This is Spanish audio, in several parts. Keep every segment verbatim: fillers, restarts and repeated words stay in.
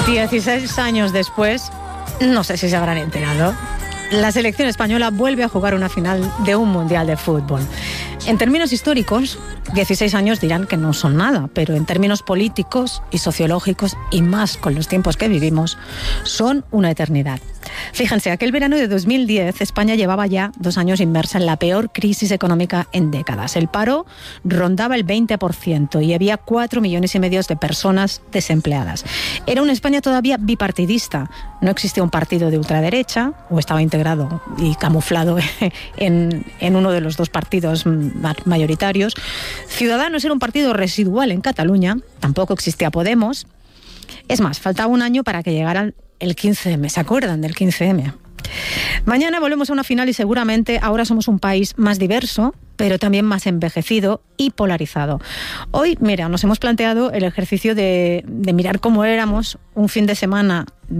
dieciséis años después, no sé si se habrán enterado, la selección española vuelve a jugar una final de un mundial de fútbol. En términos históricos, dieciséis años dirán que no son nada, pero en términos políticos y sociológicos, y más con los tiempos que vivimos, son una eternidad. Fíjense, aquel verano de dos mil diez, España llevaba ya dos años inmersa en la peor crisis económica en décadas. El paro rondaba el veinte por ciento y había cuatro millones y medio de personas desempleadas. Era una España todavía bipartidista. No existía un partido de ultraderecha, o estaba integrado y camuflado en, en uno de los dos partidos mayoritarios. Ciudadanos era un partido residual en Cataluña, tampoco existía Podemos. Es más, faltaba un año para que llegaran el quince eme. ¿Se acuerdan del quince eme? Mañana volvemos a una final y seguramente ahora somos un país más diverso, pero también más envejecido y polarizado. Hoy, mira, nos hemos planteado el ejercicio de, de mirar cómo éramos un fin de semana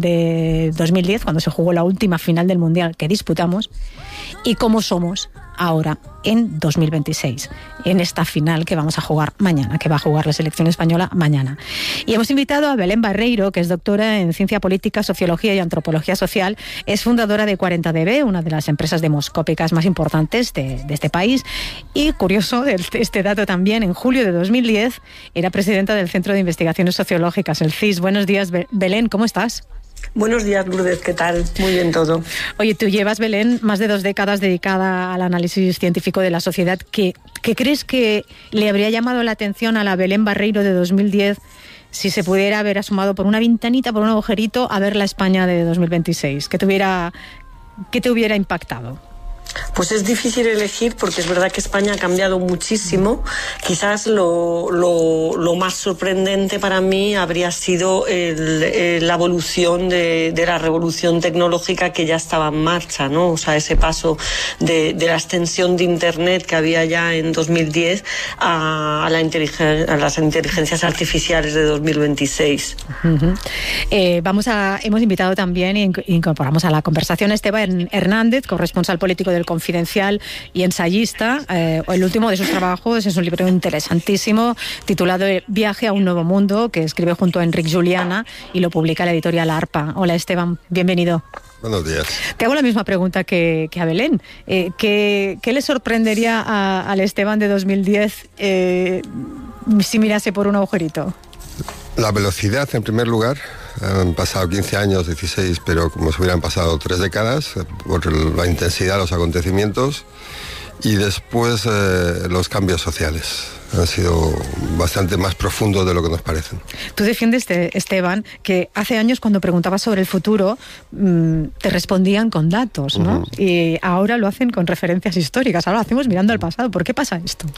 de dos mil diez, cuando se jugó la última final del Mundial que disputamos, y cómo somos ahora en dos mil veintiséis, en esta final que vamos a jugar mañana, que va a jugar la selección española mañana. Y hemos invitado a Belén Barreiro, que es doctora en Ciencia Política, Sociología y Antropología Social. Es fundadora de cuarenta D B, una de las empresas demoscópicas más importantes de, de este país. Y curioso este dato también, en julio de dos mil diez era presidenta del Centro de Investigaciones Sociológicas, el C I S. Buenos días, Belén, ¿cómo estás? Buenos días, Lourdes, ¿qué tal? Muy bien todo. Oye, tú llevas, Belén, más de dos décadas dedicada al análisis científico de la sociedad. ¿Qué, qué crees que le habría llamado la atención a la Belén Barreiro de dos mil diez si se pudiera haber asomado por una ventanita, por un agujerito, a ver la España de dos mil veintiséis? ¿Qué te hubiera, qué te hubiera impactado? Pues es difícil elegir porque es verdad que España ha cambiado muchísimo. Quizás lo, lo, lo más sorprendente para mí habría sido el, el, la evolución de, de la revolución tecnológica que ya estaba en marcha, ¿no? O sea, ese paso de, de la extensión de Internet que había ya en dos mil diez a, a, la inteligen, a las inteligencias artificiales de dos mil veintiséis. Uh-huh. Eh, vamos a, hemos invitado también e incorporamos a la conversación a Esteban Hernández, corresponsal político del Confidencial y ensayista. Eh, el último de sus trabajos es un libro interesantísimo titulado Viaje a un nuevo mundo, que escribe junto a Enric Juliana y lo publica la editorial Arpa. Hola, Esteban, bienvenido. Buenos días. Te hago la misma pregunta que, que a Belén. Eh, ¿qué, ¿Qué le sorprendería a, al Esteban de dos mil diez eh, si mirase por un agujerito? La velocidad, en primer lugar. Han pasado quince años, dieciséis, pero como si hubieran pasado tres décadas, por la intensidad de los acontecimientos. Y después eh, los cambios sociales. Han sido bastante más profundos de lo que nos parecen. Tú defiendes, Esteban, que hace años cuando preguntabas sobre el futuro mmm, te respondían con datos, ¿no? Uh-huh. Y ahora lo hacen con referencias históricas. Ahora lo hacemos mirando al pasado. ¿Por qué pasa esto?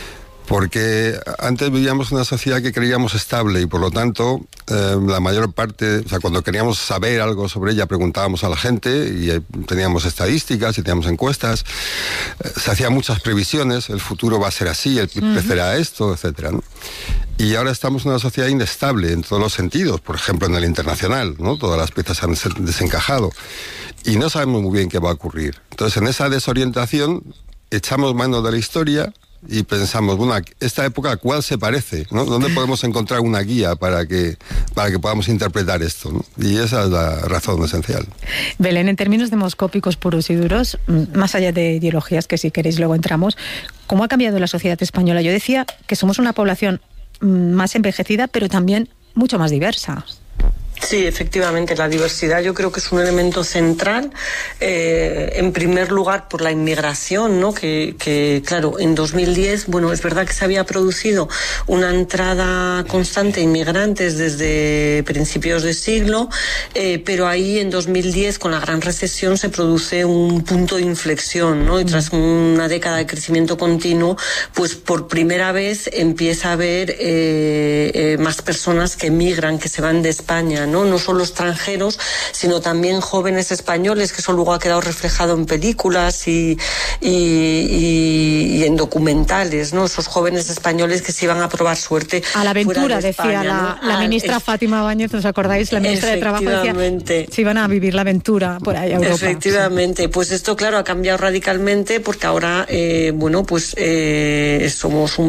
Porque antes vivíamos en una sociedad que creíamos estable y por lo tanto eh, la mayor parte, o sea, cuando queríamos saber algo sobre ella preguntábamos a la gente y eh, teníamos estadísticas y teníamos encuestas, eh, se hacían muchas previsiones, el futuro va a ser así, el P I B uh-huh. crecerá esto, etcétera, ¿no? Y ahora estamos en una sociedad inestable en todos los sentidos, por ejemplo en el internacional, ¿no? Todas las piezas han desencajado y no sabemos muy bien qué va a ocurrir. Entonces en esa desorientación echamos mano de la historia y pensamos, bueno, esta época, ¿a cuál se parece? ¿No? ¿Dónde podemos encontrar una guía para que, para que podamos interpretar esto, ¿no? Y esa es la razón esencial. Belén, en términos demoscópicos puros y duros, más allá de ideologías que si queréis luego entramos, ¿cómo ha cambiado la sociedad española? Yo decía que somos una población más envejecida, pero también mucho más diversa. Sí, efectivamente, la diversidad yo creo que es un elemento central, eh, en primer lugar por la inmigración, ¿no? Que, que, claro, en dos mil diez, bueno, es verdad que se había producido una entrada constante de inmigrantes desde principios de siglo, eh, pero ahí en dos mil diez, con la gran recesión, se produce un punto de inflexión, ¿no? Y tras una década de crecimiento continuo, pues por primera vez empieza a haber eh, eh, más personas que emigran, que se van de España, ¿no? No solo extranjeros, sino también jóvenes españoles, que eso luego ha quedado reflejado en películas y, y, y, y en documentales, ¿no? Esos jóvenes españoles que se iban a probar suerte. A la aventura, de España, decía la, ¿no? la ministra es, Fátima Báñez, ¿os acordáis? La ministra de Trabajo decía, se iban a vivir la aventura por ahí a Europa. Efectivamente, sí. Pues esto, claro, ha cambiado radicalmente porque ahora, eh, bueno, pues eh, somos un